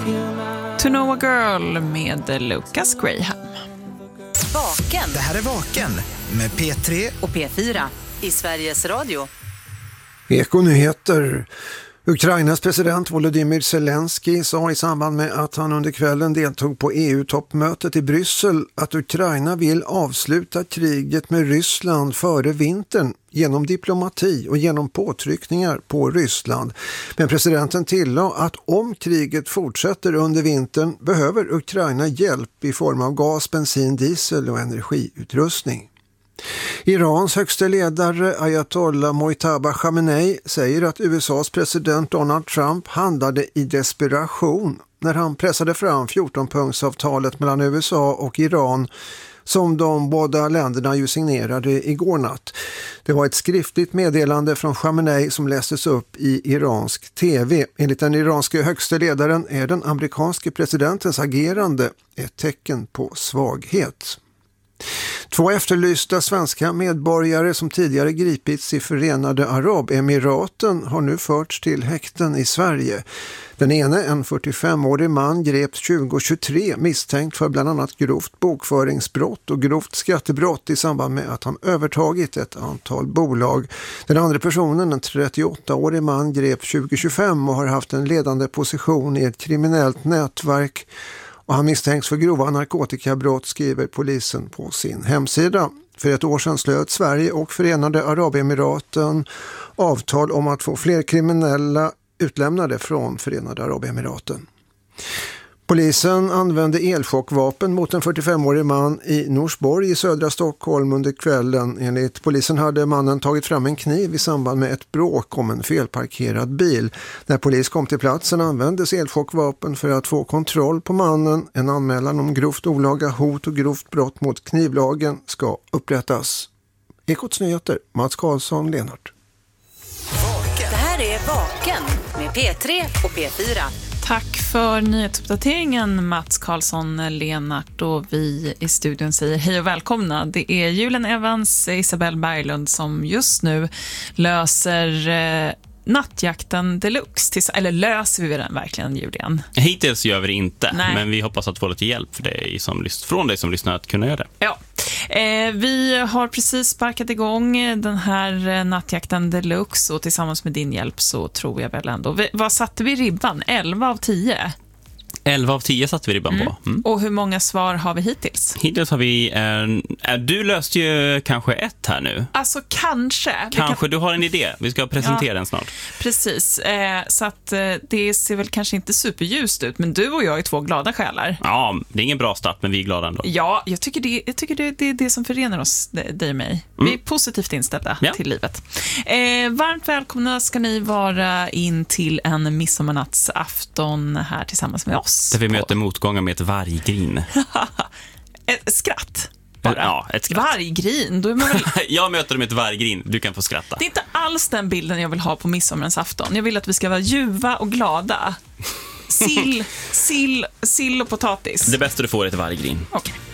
To Know a Girl med Lucas Graham. Vaken. Det här är Vaken med P3 och P4 i Sveriges Radio. Ekonyheter. Ukrainas president Volodymyr Zelensky sa i samband med att han under kvällen deltog på EU-toppmötet i Bryssel att Ukraina vill avsluta kriget med Ryssland före vintern genom diplomati och genom påtryckningar på Ryssland. Men presidenten tillade att om kriget fortsätter under vintern behöver Ukraina hjälp i form av gas, bensin, diesel och energiutrustning. Irans högsta ledare Ayatollah Mojtaba Khamenei säger att USAs president Donald Trump handlade i desperation när han pressade fram 14-punktsavtalet mellan USA och Iran som de båda länderna ju signerade igår natt. Det var ett skriftligt meddelande från Khamenei som lästes upp i iransk tv. Enligt den iranske högsta ledaren är den amerikanske presidentens agerande ett tecken på svaghet. 2 efterlysta svenska medborgare som tidigare gripits i Förenade Arabemiraten har nu förts till häkten i Sverige. Den ene, en 45-årig man, greps 2023 misstänkt för bland annat grovt bokföringsbrott och grovt skattebrott i samband med att han övertagit ett antal bolag. Den andra personen, en 38-årig man, greps 2025 och har haft en ledande position i ett kriminellt nätverk. Och han misstänks för grova narkotikabrott, skriver polisen på sin hemsida. För ett år sedan slöt Sverige och Förenade Arabemiraten avtal om att få fler kriminella utlämnade från Förenade Arabemiraten. Polisen använde elchockvapen mot en 45-årig man i Norsborg i södra Stockholm under kvällen. Enligt polisen hade mannen tagit fram en kniv i samband med ett bråk om en felparkerad bil. När polis kom till platsen användes elchockvapen för att få kontroll på mannen. En anmälan om grovt olaga hot och grovt brott mot knivlagen ska upprättas. Ekots nyheter, Mats Karlsson, Lenart. Det här är Vaken med P3 och P4. Tack för nyhetsuppdateringen, Mats Karlsson, Lenart, och vi i studion säger hej och välkomna. Det är Julen Evans, Isabel Berglund som just nu löser nattjakten deluxe. Eller löser vi den verkligen, Julian? Hittills gör vi det inte, Nej. Men vi hoppas att få lite hjälp för dig från dig som lyssnar att kunna göra det. Ja. Vi har precis sparkat igång den här nattjakten deluxe och tillsammans med din hjälp så tror jag väl ändå. Vad satte vi ribban? 11 av 10? 11 av 10 satte vi ribban på. Mm. Och hur många svar har vi hittills? Hittills har vi du löste ju kanske 1 här nu. Alltså kanske. Du har en idé. Vi ska presentera den snart. Precis. Så att det ser väl kanske inte superljust ut, men du och jag är 2 glada själar. Ja, det är ingen bra start, men vi är glada ändå. Ja, jag tycker det är det som förenar oss, dig och mig. Vi är positivt inställda till livet. Varmt välkomna ska ni vara in till en midsommarnattsafton här tillsammans med oss. Där vi möter motgångar med ett varggrin. Ett skratt. Bara. Ja, ett skratt. Varggrin, då är man väl... Jag möter dem med ett varggrin, du kan få skratta. Det är inte alls den bilden jag vill ha på midsommarens afton. Jag vill att vi ska vara ljuva och glada. Sill och potatis. Det bästa du får är ett varggrin. Okej.